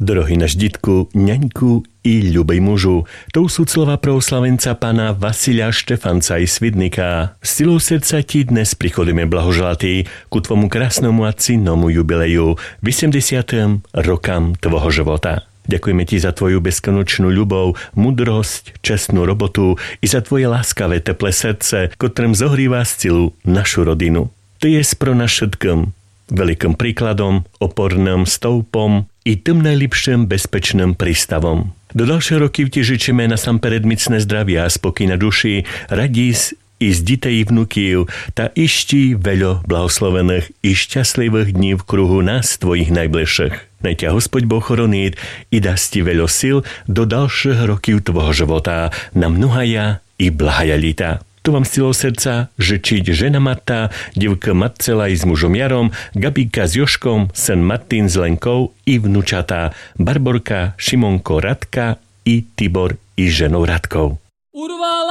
Drohy náš ditku, ňaňku i ľubej mužu. To sú slova proslavenca pána Vasilia Štefanca i Svidnika. S silou srdca ti dnes prichodíme blahoželatý ku tvomu krásnemu a cennému jubileju 80. rokam tvojho života. Ďakujeme ti za tvoju bezkonečnú ľubov, mudrosť, čestnú robotu i za tvoje láskavé teplé srdce, ktorým zohrýva celú našu rodinu. Ty je pro nás všetkým veľkým príkladom, oporným stĺpom i tým najlepším bezpečným prístavom. Do ďalšie roky ti žičíme nasampered micné zdravia a spokoj na duši, radís i z ditej vnukів ta išti veľo blahoslovených i šťastlivých dní v kruhu nás tvojich najbližších. Nech ťa Hospodь Boh chronít i dá ti veľo sil do ďalších rokів tvojho života na mnohaja i blahaja lita. Tu vám z celého srdca žičiť žena Marta, divka Marcela i s mužom Jarom, Gabíka s Joškom, syn Martin s Lenkou i vnučatá Barborka, Šimonko, Radka i Tibor i ženou Radkou.